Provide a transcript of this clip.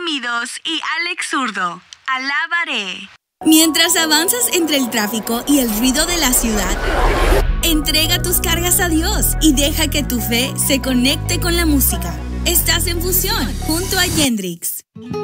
Redimidos y Alex Zurdo. Alabaré. Mientras avanzas entre el tráfico y el ruido de la ciudad, entrega tus cargas a Dios y deja que tu fe se conecte con la música. Estás en Fusión junto a Gendrix.